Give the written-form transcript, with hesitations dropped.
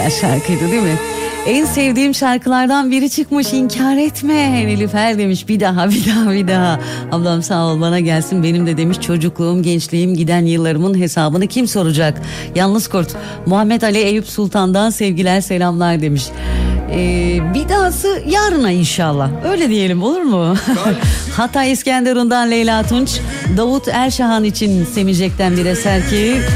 güzel şarkıydı değil mi? En sevdiğim şarkılardan biri çıkmış, inkar etme. Nilüfer demiş bir daha. Ablam sağ ol, bana gelsin benim de demiş, çocukluğum, gençliğim, giden yıllarımın hesabını kim soracak? Yalnız Kurt. Muhammed Ali Eyüp Sultan'dan sevgiler selamlar demiş. Bir dahası yarına inşallah. Öyle diyelim, olur mu? Hatay İskenderun'dan Leyla Tunç. Davut Erşahan için Semicek'ten bir eser ki